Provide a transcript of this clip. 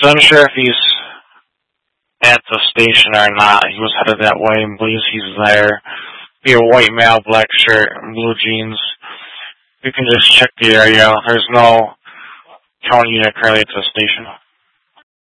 He's unsure if he's at the station or not. He was headed that way and believes he's there. Be a white male, black shirt, and blue jeans. You can just check the area. There's no county unit currently at the station.